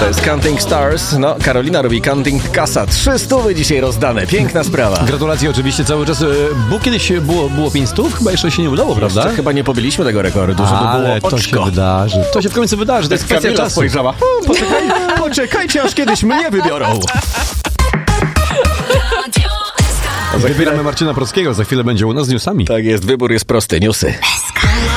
To jest Counting Stars. No, Karolina robi Counting Kasa. 300 dzisiaj rozdane. Piękna sprawa. Gratulacje oczywiście cały czas. Było kiedyś, było 500? Chyba jeszcze się nie udało, prawda? Jeszcze chyba nie pobiliśmy tego rekordu, żeby Ale było to oczko. się wydarzy. To się w końcu wydarzy, to jest kwestia Kamila czasu. spojrzała. Poczekajcie, aż kiedyś mnie wybiorą. Wybieramy Marcina Prockiego, za chwilę będzie u nas z newsami. Tak jest, wybór jest prosty. Newsy.